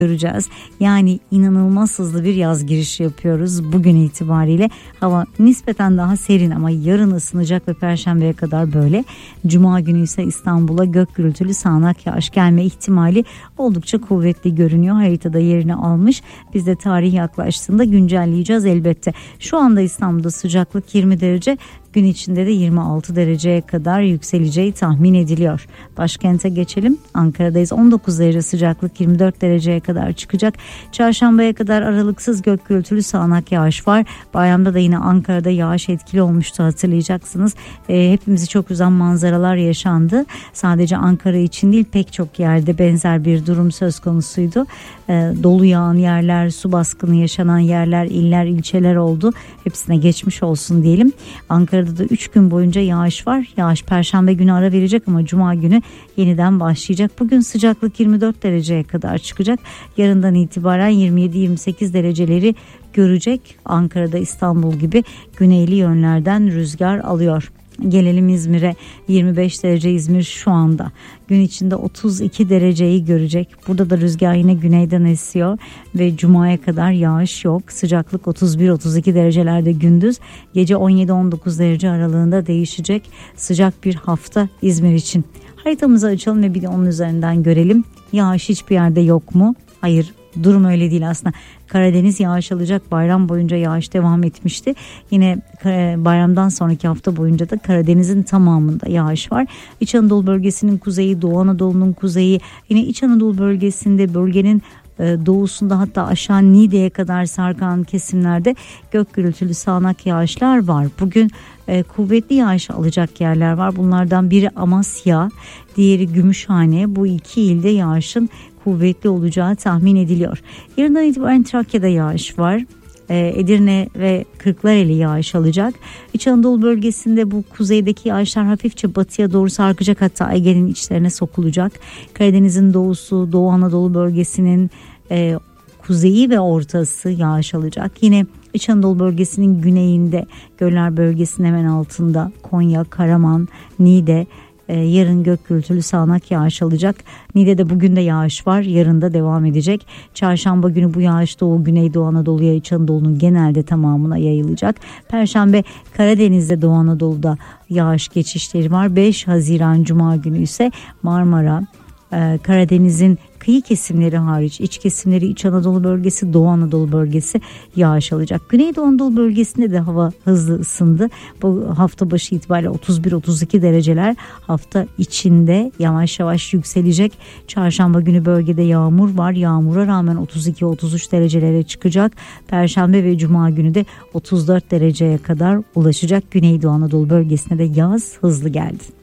göreceğiz. Yani inanılmaz hızlı bir yaz girişi yapıyoruz bugün itibariyle. Hava nispeten daha serin ama yarın ısınacak ve Perşembeye kadar böyle. Cuma günü ise İstanbul'a gök gürültülü sağanak yağış gelme ihtimali oldukça kuvvetli görünüyor. Haritada yerini almış. Biz de tarih yaklaştığında güncelleyeceğiz elbette. Şu anda İstanbul'da sıcaklık 20 derece. Gün içinde de 26 dereceye kadar yükseleceği tahmin ediliyor. Başkente geçelim. Ankara'dayız. 19 derece sıcaklık, 24 dereceye kadar çıkacak. Çarşambaya kadar aralıksız gök gürültülü sağanak yağış var. Bayramda da yine Ankara'da yağış etkili olmuştu, hatırlayacaksınız. Hepimizi çok üzen manzaralar yaşandı. Sadece Ankara için değil, pek çok yerde benzer bir durum söz konusuydu. Dolu yağan yerler, su baskını yaşanan yerler, iller, ilçeler oldu. Hepsine geçmiş olsun diyelim. Ankara'da da 3 gün boyunca yağış var. Yağış Perşembe günü ara verecek ama Cuma günü yeniden başlayacak. Bugün sıcaklık 24 dereceye kadar çıkacak. Yarından itibaren 27-28 dereceleri görecek. Ankara'da İstanbul gibi güneyli yönlerden rüzgar alıyor. Gelelim İzmir'e. 25 derece İzmir şu anda. Gün içinde 32 dereceyi görecek. Burada da rüzgar yine güneyden esiyor ve Cuma'ya kadar yağış yok. Sıcaklık 31-32 derecelerde gündüz. Gece 17-19 derece aralığında değişecek. Sıcak bir hafta İzmir için. Haritamızı açalım ve bir de onun üzerinden görelim. Yağış hiçbir yerde yok mu? Hayır. Durum öyle değil aslında. Karadeniz yağış alacak. Bayram boyunca yağış devam etmişti. Yine bayramdan sonraki hafta boyunca da Karadeniz'in tamamında yağış var. İç Anadolu bölgesinin kuzeyi, Doğu Anadolu'nun kuzeyi, yine İç Anadolu bölgesinde, bölgenin doğusunda, hatta aşağı Niğde'ye kadar sarkan kesimlerde gök gürültülü sağanak yağışlar var. Bugün kuvvetli yağış alacak yerler var. Bunlardan biri Amasya, diğeri Gümüşhane. Bu iki ilde yağışın kuvvetli olacağı tahmin ediliyor. Yarından itibaren Trakya'da yağış var. Edirne ve Kırklareli yağış alacak. İç Anadolu bölgesinde bu kuzeydeki yağışlar hafifçe batıya doğru sarkacak, hatta Ege'nin içlerine sokulacak. Karadeniz'in doğusu, Doğu Anadolu bölgesinin kuzeyi ve ortası yağış alacak. Yine İç Anadolu bölgesinin güneyinde, Göller bölgesinin hemen altında Konya, Karaman, Niğde yarın gök gürültülü sağanak yağış alacak. Niğde'de bugün de yağış var, yarın da devam edecek. Çarşamba günü bu yağış Doğu, Güneydoğu Anadolu'ya, İç Anadolu'nun genelde tamamına yayılacak. Perşembe Karadeniz'de, Doğu Anadolu'da yağış geçişleri var. 5 Haziran Cuma günü ise Marmara, Karadeniz'in kıyı kesimleri hariç iç kesimleri, İç Anadolu bölgesi, Doğu Anadolu bölgesi yağış alacak. Güneydoğu Anadolu bölgesinde de hava hızlı ısındı. Bu hafta başı itibariyle 31-32 dereceler, hafta içinde yavaş yavaş yükselecek. Çarşamba günü bölgede yağmur var. Yağmura rağmen 32-33 derecelere çıkacak. Perşembe ve Cuma günü de 34 dereceye kadar ulaşacak. Güneydoğu Anadolu bölgesine de yaz hızlı geldi.